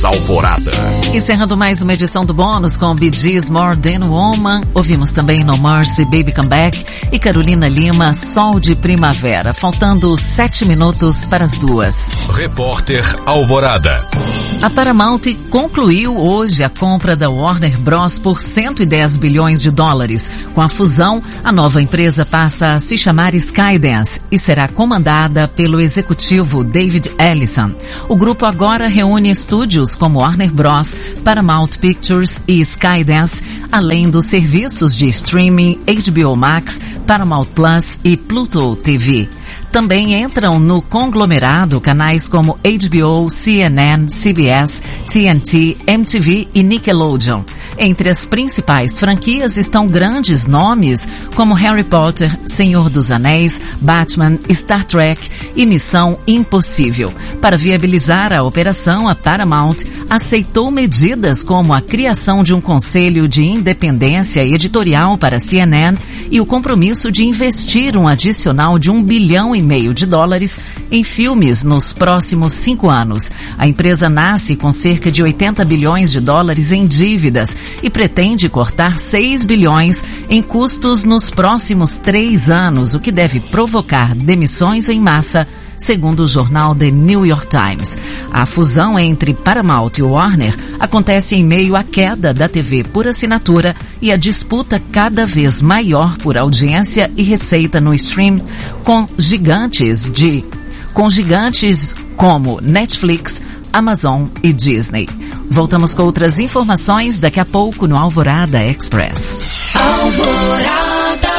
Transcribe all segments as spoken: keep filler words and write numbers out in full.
Express Alvorada. Encerrando mais uma edição do Bônus com Bee Gees, More Than Woman. Ouvimos também No Mercy, Baby Come Back e Carolina Lima, Sol de Primavera. Faltando sete minutos para as duas. Repórter Alvorada. A Paramount concluiu hoje a compra da Warner Bros. Por cento e dez bilhões de dólares. Com a fusão, a nova empresa passa a se chamar Skydance e será comandada pelo executivo David Ellison. O grupo agora reúne estúdios como Warner Bros., Paramount Pictures e Skydance, além dos serviços de streaming H B O Max, Paramount Plus e Pluto T V. Também entram no conglomerado canais como H B O, C N N, C B S, T N T, M T V e Nickelodeon. Entre as principais franquias estão grandes nomes como Harry Potter, Senhor dos Anéis, Batman, Star Trek e Missão Impossível. Para viabilizar a operação, a Paramount aceitou medidas como a criação de um conselho de independência editorial para a C N N e o compromisso de investir um adicional de um bilhão e meio de dólares em filmes nos próximos cinco anos. A empresa nasce com cerca de oitenta bilhões de dólares em dívidas e pretende cortar seis bilhões em custos nos próximos três anos, o que deve provocar demissões em massa, segundo o jornal The New York Times. A fusão entre Paramount e Warner acontece em meio à queda da T V por assinatura e a disputa cada vez maior por audiência e receita no stream com gigantes de com gigantes como Netflix, Amazon e Disney. Voltamos com outras informações daqui a pouco no Alvorada Express. Alvorada.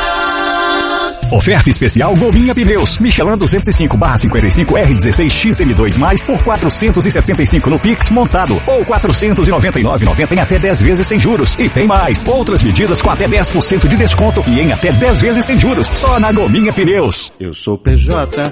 Oferta especial Gominha Pneus. Michelin duzentos e cinco barra cinquenta e cinco R dezesseis X M dois mais por quatrocentos e setenta e cinco no Pix montado ou quatrocentos e noventa e nove reais e noventa centavos em até dez vezes sem juros. E tem mais. Outras medidas com até dez por cento de desconto e em até dez vezes sem juros. Só na Gominha Pneus. Eu sou P J,